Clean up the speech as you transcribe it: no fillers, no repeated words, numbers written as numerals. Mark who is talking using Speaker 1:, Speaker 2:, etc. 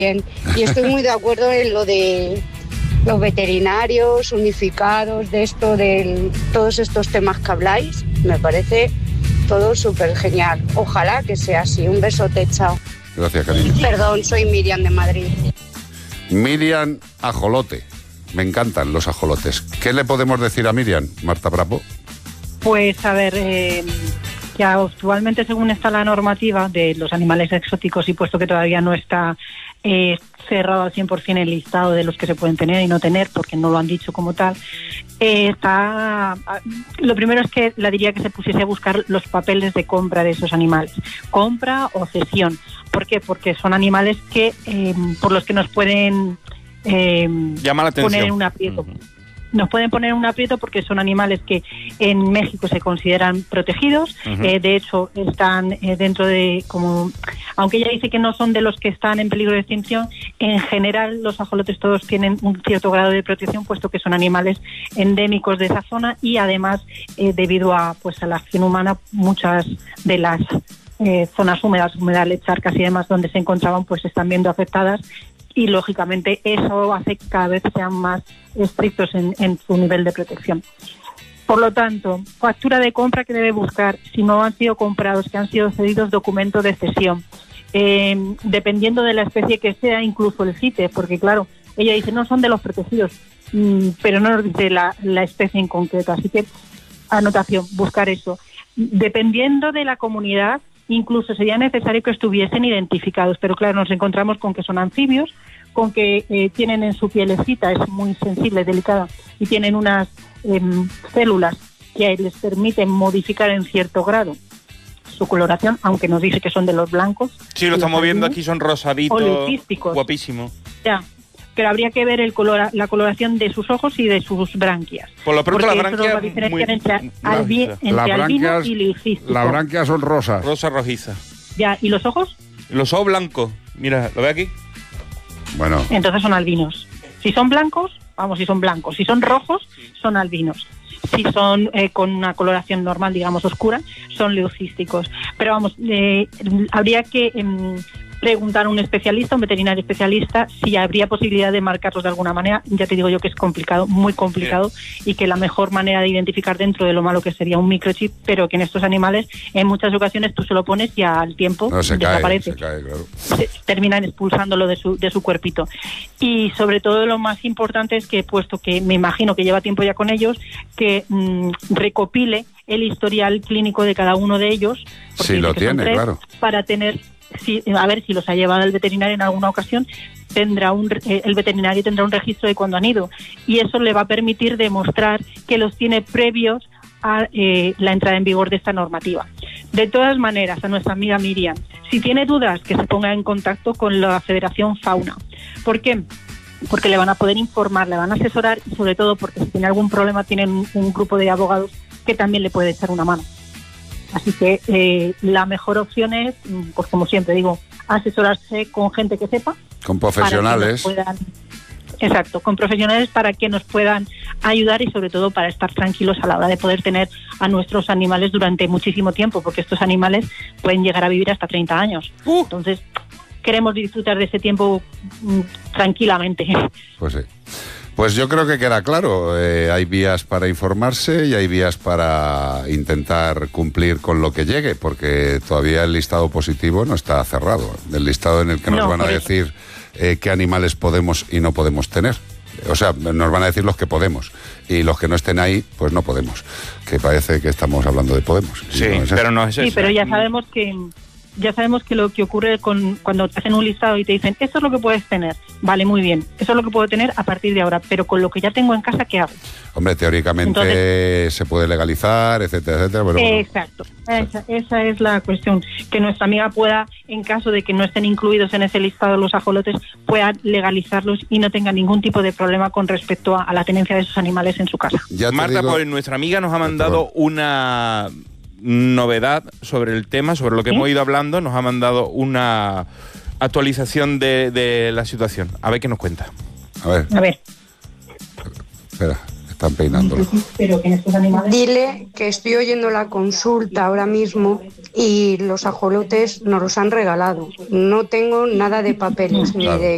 Speaker 1: bien. Y estoy muy de acuerdo en lo de los veterinarios unificados, todos estos temas que habláis. Me parece todo súper genial. Ojalá que sea así. Un besote, chao.
Speaker 2: Gracias, cariño.
Speaker 1: Perdón, soy Miriam de Madrid.
Speaker 2: Miriam Ajolote. Me encantan los ajolotes. ¿Qué le podemos decir a Miriam, Marta Bravo?
Speaker 3: Pues a ver, que actualmente según está la normativa de los animales exóticos y puesto que todavía no está cerrado al 100% el listado de los que se pueden tener y no tener, porque no lo han dicho como tal, lo primero es que le diría que se pusiese a buscar los papeles de compra de esos animales, compra o cesión. ¿Por qué? Porque son animales que por los que nos pueden
Speaker 4: llama la atención.
Speaker 3: Poner en un aprieto. Nos pueden poner en un aprieto porque son animales que en México se consideran protegidos. De hecho, están dentro de, como, aunque ella dice que no son de los que están en peligro de extinción, en general los ajolotes todos tienen un cierto grado de protección, puesto que son animales endémicos de esa zona y además, debido a la acción humana, muchas de las zonas húmedas, humedales, charcas y demás donde se encontraban, pues están viendo afectadas. Y lógicamente eso hace que cada vez sean más estrictos en su nivel de protección. Por lo tanto, factura de compra que debe buscar, si no han sido comprados, que han sido cedidos, documento de cesión. Dependiendo de la especie que sea, incluso el CITES, porque claro, ella dice no son de los protegidos, pero no nos dice la especie en concreto. Así que, anotación, buscar eso. Dependiendo de la comunidad, incluso sería necesario que estuviesen identificados, pero claro, nos encontramos con que son anfibios, con que tienen en su pielecita, es muy sensible, delicada, y tienen unas células que les permiten modificar en cierto grado su coloración, aunque nos dice que son de los blancos.
Speaker 4: Sí, lo estamos viendo aquí, son rosaditos, guapísimos.
Speaker 3: Ya, pero habría que ver la coloración de sus ojos y de sus branquias.
Speaker 4: Por lo pronto, las
Speaker 3: branquias entre albino y leucístico.
Speaker 2: Las branquias son rosas.
Speaker 4: Rosa rojiza.
Speaker 3: Ya, ¿y los ojos?
Speaker 4: Los ojos blancos. Mira, ¿lo ve aquí?
Speaker 2: Bueno.
Speaker 3: Entonces son albinos. Si son blancos, si son blancos. Si son rojos, son albinos. Si son con una coloración normal, digamos oscura, son leucísticos. Pero habría que preguntar a un especialista, un veterinario especialista, si habría posibilidad de marcarlos de alguna manera. Ya te digo yo que es complicado, muy complicado, y que la mejor manera de identificar dentro de lo malo que sería un microchip, pero que en estos animales en muchas ocasiones tú se lo pones y al tiempo desaparece.
Speaker 2: Se cae, claro.
Speaker 3: Terminan expulsándolo de su cuerpito. Y sobre todo lo más importante es que, puesto que me imagino que lleva tiempo ya con ellos, que recopile el historial clínico de cada uno de ellos.
Speaker 2: Sí, lo tiene, claro.
Speaker 3: Para tener... a ver si los ha llevado el veterinario en alguna ocasión, el veterinario tendrá un registro de cuando han ido, y eso le va a permitir demostrar que los tiene previos a la entrada en vigor de esta normativa. De todas maneras, a nuestra amiga Miriam, si tiene dudas, que se ponga en contacto con la Federación Fauna. ¿Por qué? Porque le van a poder informar, le van a asesorar, y sobre todo porque si tiene algún problema tienen un grupo de abogados que también le puede echar una mano. Así que la mejor opción es, pues como siempre digo, asesorarse con gente que sepa.
Speaker 2: Con profesionales.
Speaker 3: Exacto, con profesionales para que nos puedan ayudar y sobre todo para estar tranquilos a la hora de poder tener a nuestros animales durante muchísimo tiempo, porque estos animales pueden llegar a vivir hasta 30 años. Entonces, queremos disfrutar de ese tiempo tranquilamente.
Speaker 2: Pues sí. Pues yo creo que queda claro, hay vías para informarse y hay vías para intentar cumplir con lo que llegue, porque todavía el listado positivo no está cerrado, el listado en el que nos van a decir qué animales podemos y no podemos tener. O sea, nos van a decir los que podemos, y los que no estén ahí, pues no podemos, que parece que estamos hablando de podemos.
Speaker 4: Sí, no pero no es eso.
Speaker 3: Sí, pero ya sabemos que lo que ocurre cuando te hacen un listado y te dicen, esto es lo que puedes tener, vale, muy bien, eso es lo que puedo tener a partir de ahora, pero con lo que ya tengo en casa, ¿qué hago?
Speaker 2: Hombre, teóricamente entonces, se puede legalizar, etcétera, etcétera. Pero
Speaker 3: exacto, esa es la cuestión, que nuestra amiga pueda, en caso de que no estén incluidos en ese listado los ajolotes, pueda legalizarlos y no tenga ningún tipo de problema con respecto a la tenencia de esos animales en su casa.
Speaker 4: Marta, pues nuestra amiga nos ha mandado una novedad sobre el tema, sobre lo que hemos ido hablando, nos ha mandado una actualización de la situación. A ver qué nos cuenta.
Speaker 2: A ver. Espera, están peinándolo.
Speaker 1: Dile que estoy oyendo la consulta ahora mismo y los ajolotes nos los han regalado. No tengo nada de papeles, ni de